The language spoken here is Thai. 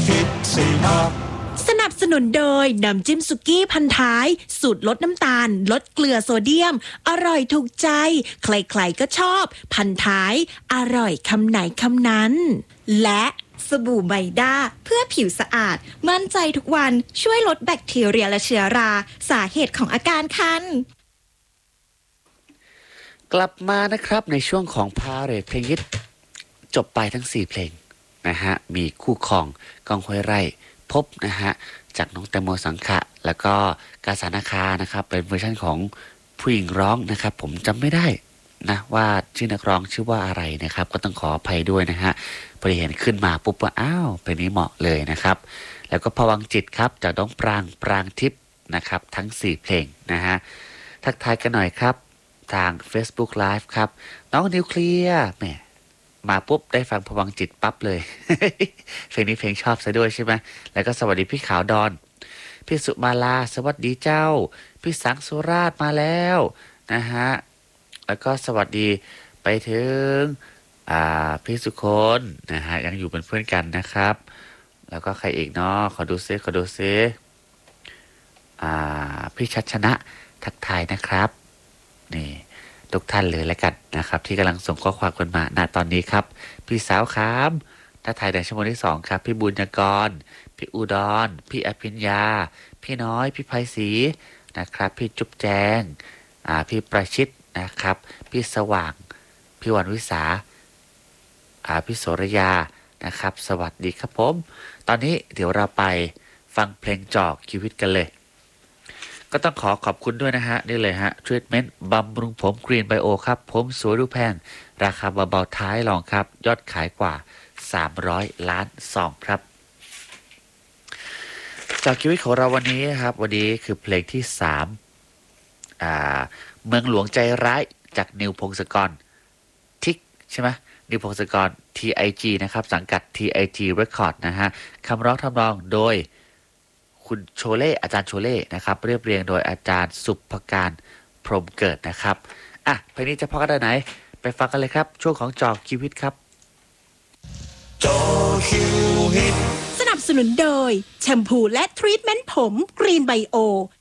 ฮิตซีมาสนับสนุนโดยน้ำจิ้มสุกี้พันท้ายสูตรลดน้ำตาลลดเกลือโซเดียมอร่อยถูกใจใครๆก็ชอบพันท้ายอร่อยคำไหนคำนั้นและสบู่ไบด้าเพื่อผิวสะอาดมั่นใจทุกวันช่วยลดแบคทีเรียและเชื้อราสาเหตุของอาการคันกลับมานะครับในช่วงของพาเหรดเพลงฮิตจบไปทั้ง4เพลงนะฮะมีคู่ครองก้องห้วยไร่พบนะฮะจากน้องแตงโมสังขะแล้วก็กาสานาคานะครับเป็นเวอร์ชันของผู้หญิงร้องนะครับผมจำไม่ได้นะว่าชื่อนักร้องชื่อว่าอะไรนะครับก็ต้องขออภัยด้วยนะฮะพอเห็นขึ้นมาปุ๊บว่าอ้าวเพลงนี้เหมาะเลยนะครับแล้วก็ภวังจิตครับจากน้องปรางทิพย์นะครับทั้ง4เพลงนะฮะทักทายกันหน่อยครับทาง Facebook Live ครับน้องนิวเคลียร์แหมมาปุ๊บได้ฟังภวังจิตปั๊บเลย เพลงนี้เพลงชอบซะด้วยใช่ไหมแล้วก็สวัสดีพี่ขาวดอนพี่สุมาลาสวัสดีเจ้าพี่สังสุราชมาแล้วนะฮะแล้วก็สวัสดีไปถึงพี่สุคนนะฮะยังอยู่เป็นเพื่อนกันนะครับแล้วก็ใครอีกเนาะขอดูซิพี่ชัดชนะทักทายนะครับนี่ทุกท่านเลยแล้วกันนะครับที่กำลังส่งข้อความกันมาณตอนนี้ครับพี่สาวครับทักทายในชั่วโมงที่2ครับพี่บุญยกรพี่อุดรพี่อภิญญาพี่น้อยพี่ไพศรีนะครับพี่จุ๊บแจงพี่ประชิตนะครับพี่สว่างพี่วันวิสาพี่โสรยานะครับสวัสดีครับผมตอนนี้เดี๋ยวเราไปฟังเพลงจอกชีวิตกันเลยก็ต้องขอบคุณด้วยนะฮะนี่เลยฮะทรีทเมนต์บำรุงผมกรีนไบโอครับผมสวยดูแพงราคาเบาๆท้ายลองครับยอดขายกว่า300 ล้านซองครับจากชีวิตของเราวันนี้ครับวันนี้คือเพลงที่3เมืองหลวงใจร้ายจากนิวพงศกรทิกใช่ไหมนิวพงศกร TIG นะครับสังกัด TIG Record นะฮะคำร้องทำนองโดยคุณโชเล่อาจารย์โชเล่นะครับเรียบเรียงโดยอาจารย์สุภการพรหมเกิดนะครับเพลงนี้จะพอกันได้ไหนไปฟังกันเลยครับช่วงของจอกชีวิตครับจอคิวฮิตสนับสนุนโดยแชมพูและทรีทเมนต์ผมกรีนไบโอ